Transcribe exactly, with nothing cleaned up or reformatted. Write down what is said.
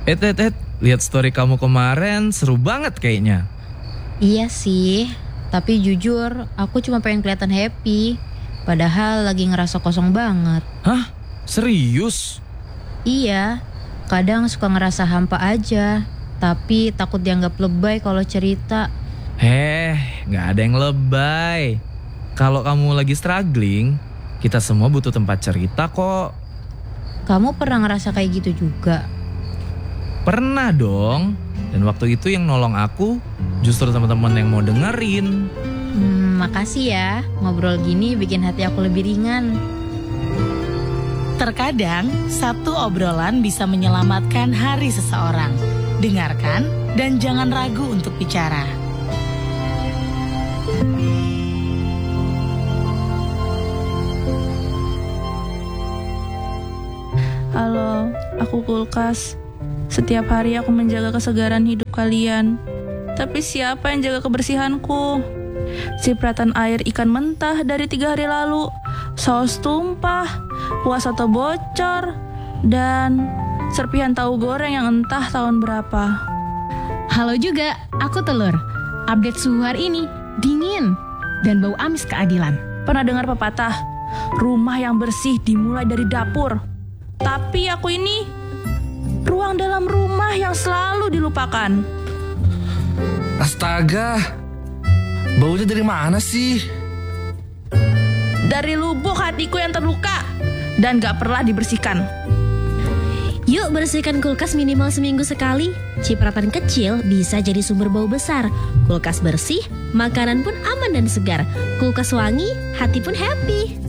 Eh, eh, eh, lihat story kamu kemarin seru banget kayaknya. Iya sih, tapi jujur aku cuma pengen kelihatan happy. Padahal lagi ngerasa kosong banget. Hah? Serius? Iya, kadang suka ngerasa hampa aja. Tapi takut dianggap lebay kalau cerita. Heh, gak ada yang lebay. Kalau kamu lagi struggling, kita semua butuh tempat cerita kok. Kamu pernah ngerasa kayak gitu juga? Pernah dong. Dan waktu itu yang nolong aku justru teman-teman yang mau dengerin. Hmm, makasih ya. Ngobrol gini bikin hati aku lebih ringan. Terkadang, satu obrolan bisa menyelamatkan hari seseorang. Dengarkan dan jangan ragu untuk bicara. Halo, aku Kulkas. Setiap hari aku menjaga kesegaran hidup kalian. Tapi siapa yang jaga kebersihanku? Cipratan air ikan mentah dari tiga hari lalu, saus tumpah, kuah soto bocor, dan serpihan tahu goreng yang entah tahun berapa. Halo juga, aku Telur. Update suhu hari ini dingin dan bau amis keadilan. Pernah dengar pepatah, rumah yang bersih dimulai dari dapur. Tapi aku ini ruang dalam rumah yang selalu dilupakan. Astaga, baunya dari mana sih? Dari lubuk hatiku yang terluka dan gak pernah dibersihkan. Yuk bersihkan kulkas minimal seminggu sekali. Cipratan kecil bisa jadi sumber bau besar. Kulkas bersih, makanan pun aman dan segar. Kulkas wangi, hati pun happy.